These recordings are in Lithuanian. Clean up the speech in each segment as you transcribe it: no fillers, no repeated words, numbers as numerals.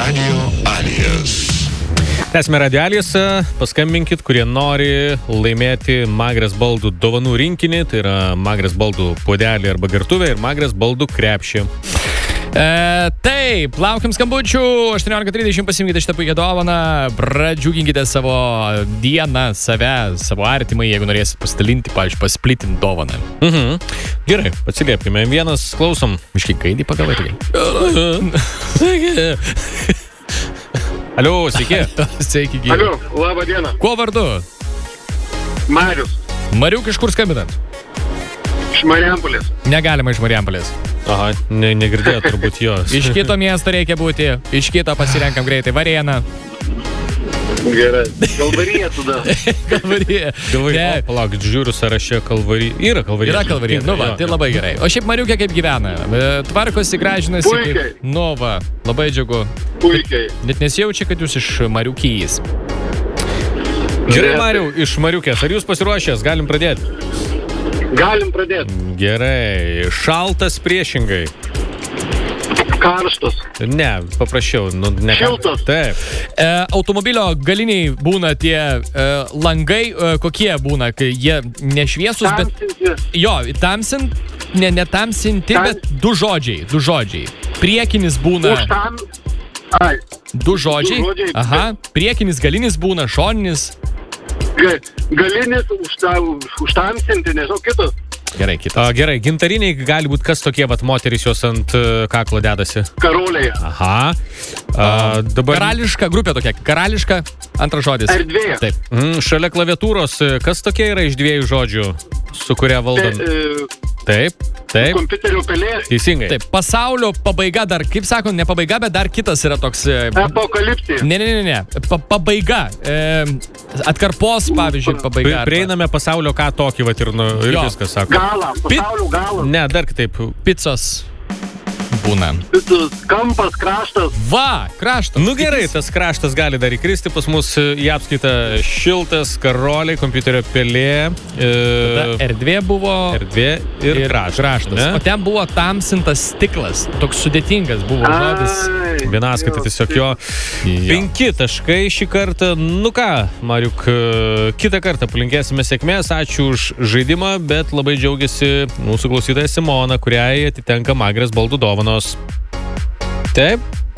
Radio Alijas. Tęsime Radio Alijas, paskambinkit, kurie nori laimėti Magrės baldų dovanų rinkinį, tai yra Magrės baldų puodelį arba gertuvę ir Magrės baldų krepšį. Taip, laukiam skambučių, 18:30 pasimkite šitą puikią dovaną, pradžiuginkite savo dieną, savo artimai, jeigu norėsit pasidalinti, pavyzdžiui, pasplitinti dovaną. Gerai, atsiliepkime. Vienas klausom. Miškai gaidį pagalvai tokiai. Alio, sveiki. Sveiki, gyvi. Alio, labą dieną. Kuo vardu? Marius. Mariuk, iš kur skambinat? Iš Marijampolės. Negalima iš Marijampolės. Aha, negirdėjo turbūt jo. Iš kito miesto reikia būti, iš kito pasirenkam greitai. Varėną. Gerai. Kalvarija tada. Kalvarija. Palauk, žiūriu sąraše Kalvarija. Yra Kalvarija. Yra Kalvarija. Nu va, tai labai gerai. O šiaip Mariukė kaip gyvena? Tvarkosi, gražinasi. Puikiai. Nu va, labai džiugu. Puikiai. Net nesijaučia, kad jūs iš Mariukijais. Gerai, Mariau, iš Mariukės. Ar jūs pasiruošęs? Galim pradėti. Galim pradėti. Gerai. Šaltas priešingai. Karštas. Ne, paprašiau. Ne Šiltas. Taip. Automobilio galiniai būna tie langai, kokie būna, kai jie nešviesus, bet... Tamsinti. Jo, netamsinti, bet du žodžiai. Priekinis būna... Ai. Du žodžiai. Aha. Priekinis galinis būna, šoninis. Galinis užtamsinti, nežinau, kitas. Gerai, kitas. Gerai, gintariniai gali būti kas tokie, vat moterys jos ant kaklo dedasi. Karoliai. Aha. Dabar... Karališka grupė tokia. Karališka, antras žodis. Erdvė. Taip. Šalia klaviatūros, kas tokie yra iš dviejų žodžių, su kuria valdom? Taip. Kompiuterio pelė. Teisingai. Taip, pasaulio pabaiga dar, kaip sako, ne pabaiga, bet dar kitas yra toks... Apokalipsė. Ne. Pabaiga. Atkarpos, pavyzdžiui, pabaiga. Prieiname pasaulio ką tokį, vat ir viskas sako. Galą, pasaulio galą. Ne, dar kitaip. Picos būna. Kampas, kraštas. Va, kraštas. Nu gerai, tas kraštas gali dar įkristi pas mus į apskaitą. Šiltas, karoliai, kompiuterio pelė. Erdvė buvo. Erdvė ir kraštas. O ten buvo tamsintas stiklas. Toks sudėtingas buvo žodis. Vienaskaita tiesiog jo. 5 taškai šį kartą. Nu ką, Mariuk, kitą kartą palinkėsime sėkmės. Ačiū už žaidimą, bet labai džiaugiasi mūsų klausytoja Simona, kuriai atitenka Magrės baldų dovanos. Taip.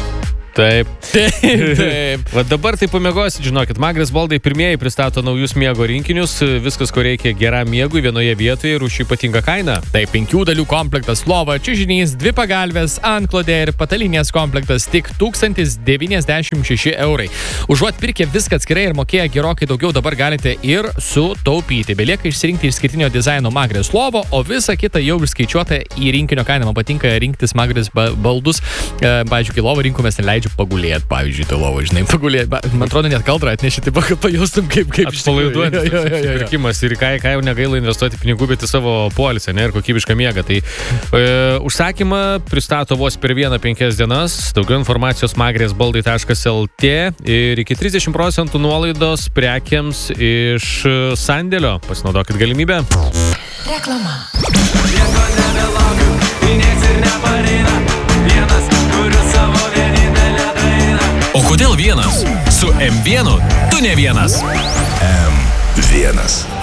Va dabar tai pamiegosit, žinokit, Magrės baldai pirmieji pristato naujus miego rinkinius, viskas, ko reikia geram miegui vienoje vietoje ir už ypatingą kainą. Tai 5 dalių komplektas lova, čiužinys, 2 pagalvės, antklodė ir patalinės komplektas tik 1096 eurai. Užuot pirkę viską atskirai ir mokėję gerokai daugiau, dabar galite ir sutaupyti. Belieka išsirinkti išskirtinio dizaino Magrės lovo, o visa kita jau išskaičiuota į rinkinio kainą. Man patinka rinktis Magrės baldus. Pavyzdžiui, kai lovą rinkomės neleidžiu pagulėt, pavyzdžiui, to lovo, žinai, pagulėt. Man atrodo, net kaldrą atneši, taip, kad pajaustum, kaip atpalaiduojantis pirkimas ir ką jau negaila investuoti pinigų, bet į savo poilsį, ne, ir kokybišką miegą. Tai užsakymą pristato vos per 1-5 dienas. Daugiau informacijos magresbaldai.lt ir iki 30% nuolaidos prekiams iš sandėlio. Pasinaudokit galimybę. Reklama. O kodėl vienas? Su M1 tu ne vienas. M1.